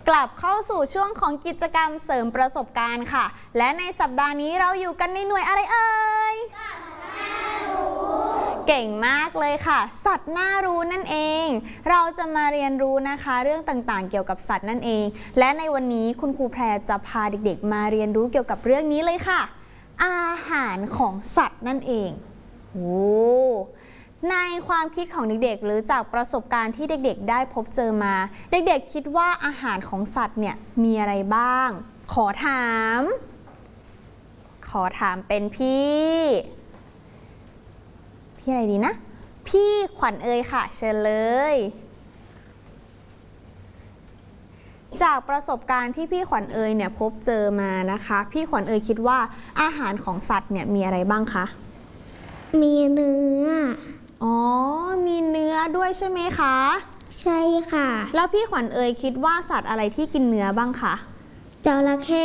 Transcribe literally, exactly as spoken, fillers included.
กลับเข้าสู่ช่วงของกิจกรรมเสริมประสบการณ์ค่ะและในสัปดาห์นี้เราอยู่กันในหน่วยอะไรเอ่ยเก่งมากเลยค่ะสัตว์น่ารู้นั่นเองเราจะมาเรียนรู้นะคะเรื่องต่างๆเกี่ยวกับสัตว์นั่นเองและในวันนี้คุณครูแพรจะพาเด็กๆมาเรียนรู้เกี่ยวกับเรื่องนี้เลยค่ะอาหารของสัตว์นั่นเองโอ้ในความคิดของเด็กๆหรือจากประสบการณ์ที่เด็กๆได้พบเจอมาเด็กๆคิดว่าอาหารของสัตว์เนี่ยมีอะไรบ้างขอถามขอถามเป็นพี่พี่อะไรดีนะพี่ขวัญเอ๋ยค่ะเชิญเลยจากประสบการณ์ที่พี่ขวัญเอ๋ยเนี่ยพบเจอมานะคะพี่ขวัญเอ๋ยคิดว่าอาหารของสัตว์เนี่ยมีอะไรบ้างคะมีเนื้ออ๋อมีเนื้อด้วยใช่ไหมคะใช่ค่ะแล้วพี่ขวัญเอ๋ยคิดว่าสัตว์อะไรที่กินเนื้อบ้างคะจระเข้